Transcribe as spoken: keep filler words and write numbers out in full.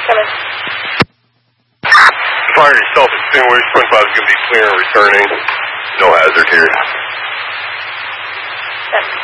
Coming. Fire yourself extinguished. twenty-five is going to be clear and returning. No hazard here. Yes.